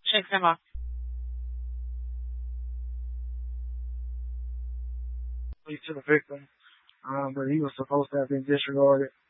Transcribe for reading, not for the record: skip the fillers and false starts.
Check them out. To the victim, but he was supposed to have been disregarded.